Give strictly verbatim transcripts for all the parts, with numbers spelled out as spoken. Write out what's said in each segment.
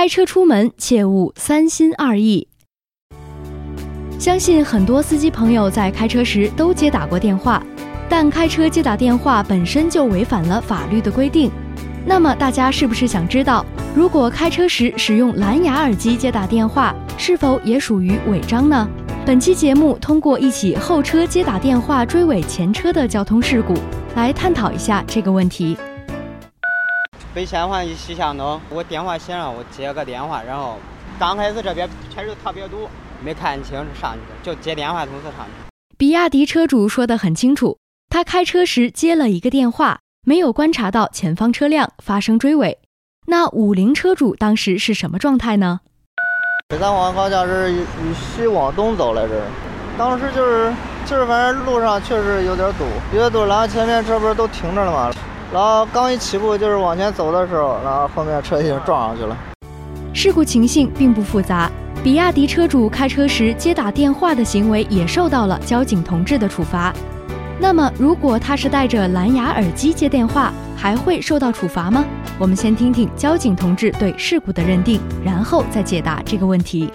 开车出门切勿三心二意。相信很多司机朋友在开车时都接打过电话，但开车接打电话本身就违反了法律的规定。那么大家是不是想知道，如果开车时使用蓝牙耳机接打电话，是否也属于违章呢？本期节目通过一起后车接打电话追尾前车的交通事故，来探讨一下这个问题。 北前环一西向东，我电话响了，我接个电话，然后刚开始这边车流特别堵，没看清是上去的，就接电话同时上去。 比亚迪车主说得很清楚，他开车时接了一个电话，没有观察到前方车辆发生追尾。那五菱车主当时是什么状态呢？ 北三环方向是以西往东走来着，当时就是就是反正路上确实有点堵，有点堵，然后前面车不是都停着了嘛，然后刚一起步就是往前走的时候，然后后面车已经撞上去了。 事故情形并不复杂，比亚迪车主开车时接打电话的行为也受到了交警同志的处罚。那么如果他是戴着蓝牙耳机接电话，还会受到处罚吗？我们先听听交警同志对事故的认定，然后再解答这个问题。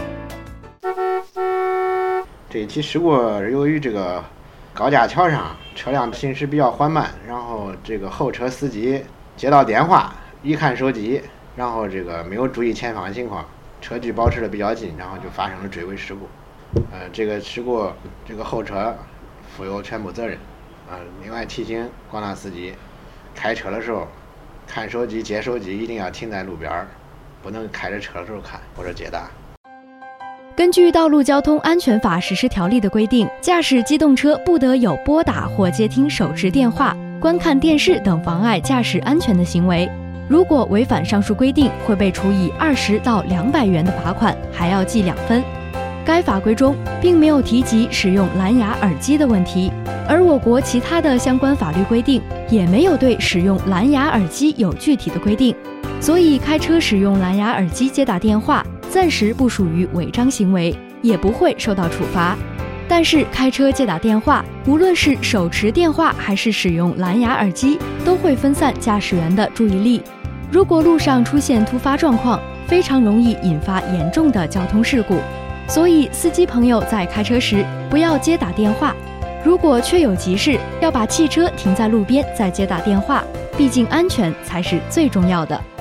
这一起事故由于这个高架桥上车辆行驶比较缓慢，然后这个后车司机接到电话，一看手机，然后这个没有注意前方情况，车距保持的比较近，然后就发生了追尾事故。呃，这个事故这个后车负有全部责任。呃，另外提醒广大司机，开车的时候看手机接手机一定要停在路边，不能开着车的时候看或者接打。 根据《道路交通安全法实施条例》的规定，驾驶机动车不得有拨打或接听手持电话、观看电视等妨碍驾驶安全的行为。如果违反上述规定，会被处以二十到两百元的罚款，还要记两分。该法规中并没有提及使用蓝牙耳机的问题，而我国其他的相关法律规定也没有对使用蓝牙耳机有具体的规定，所以开车使用蓝牙耳机接打电话暂时不属于违章行为，也不会受到处罚。但是开车接打电话，无论是手持电话还是使用蓝牙耳机，都会分散驾驶员的注意力。如果路上出现突发状况，非常容易引发严重的交通事故。所以司机朋友在开车时不要接打电话，如果确有急事，要把汽车停在路边再接打电话，毕竟安全才是最重要的。